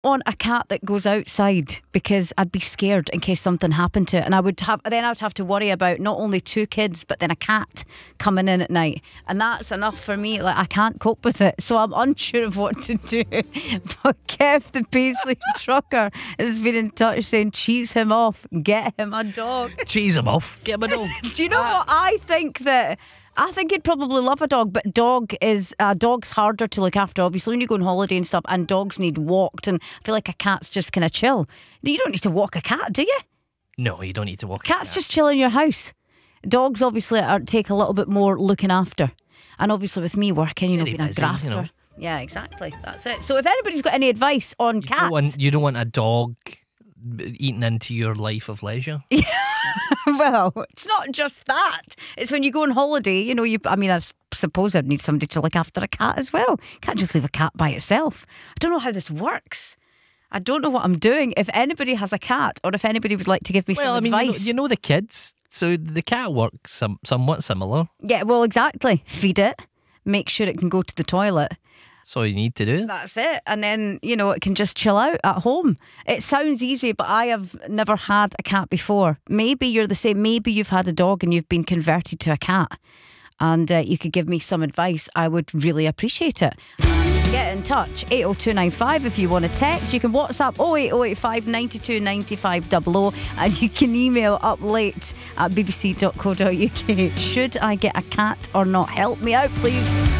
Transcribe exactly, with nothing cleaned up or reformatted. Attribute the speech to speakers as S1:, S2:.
S1: want a cat that goes outside because I'd be scared in case something happened to it, and I would have then I'd have to worry about not only two kids but then a cat coming in at night, and that's enough for me. Like, I can't cope with it, so I'm unsure of what to do. But Kev the Paisley trucker has been in touch saying cheese him off, get him a dog.
S2: Cheese him off, get him a dog.
S1: Do you know uh, what I think that I think he'd probably love a dog, but dog is a uh, dog's harder to look after, obviously, when you go on holiday and stuff, and dogs need walked, and I feel like a cat's just kind of chill. You don't need to walk a cat, do you?
S2: No, you don't need to walk
S1: Cats a cat. Just chill in your house. Dogs obviously are, take a little bit more looking after, and obviously with me working, you know,
S2: Very
S1: being
S2: busy,
S1: a grafter.
S2: you know.
S1: Yeah, exactly. That's it. So if anybody's got any advice on
S2: you
S1: cats,
S2: don't want, you don't want a dog eating into your life of leisure.
S1: Well, it's not just that. It's when you go on holiday, you know, you. I mean, I suppose I'd need somebody to look after a cat as well. Can't just leave a cat by itself. I don't know how this works. I don't know what I'm doing. If anybody has a cat, or if anybody would like to give me
S2: well,
S1: some
S2: I mean,
S1: advice.
S2: You know, you know the kids, so the cat works some, somewhat similar.
S1: Yeah, well, exactly. Feed it. Make sure it can go to the toilet.
S2: That's all you need to do.
S1: That's it. And then, you know, it can just chill out at home. It sounds easy, but I have never had a cat before. Maybe you're the same. Maybe you've had a dog and you've been converted to a cat, and uh, you could give me some advice. I would really appreciate it. Get in touch, eight oh two nine five if you want to text. You can WhatsApp oh eight oh eight five nine two nine five double oh, and you can email up late at b b c dot co dot u k. Should I get a cat or not? Help me out, please.